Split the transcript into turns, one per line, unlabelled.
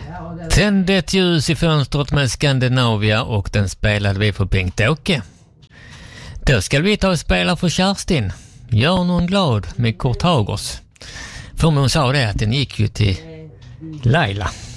Tänd ett ljus i fönstret med Skandinavia och den spelade vi för Bengt-Åke. Då ska vi ta och spela för Kerstin. Gör någon glad med Kurt Hagers. För hon sa det att den gick ju till Laila.